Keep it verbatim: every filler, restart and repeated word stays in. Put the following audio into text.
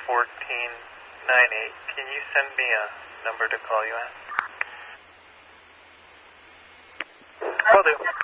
fourteen ninety-eight. Can you send me a number to call you at? Will do.